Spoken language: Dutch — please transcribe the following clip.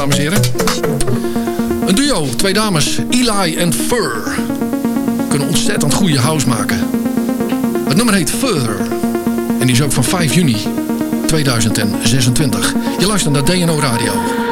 Dames en heren. Een duo, twee dames, Eli en Fur. Kunnen ontzettend goede house maken. Het nummer heet Further. En die is ook van 5 juni 2026. Je luistert naar DNO Radio.